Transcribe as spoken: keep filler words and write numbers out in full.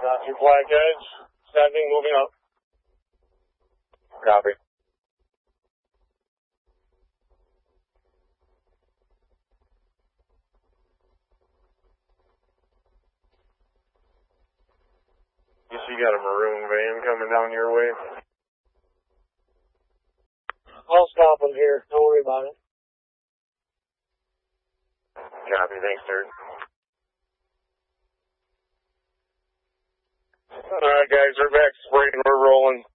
Not too flag, guys. Standing, moving up. Copy. You see, you got a maroon van coming down your way? I'll stop them here. Don't worry about it. Copy. Thanks, sir. All right, guys, we're back spraying. We're rolling.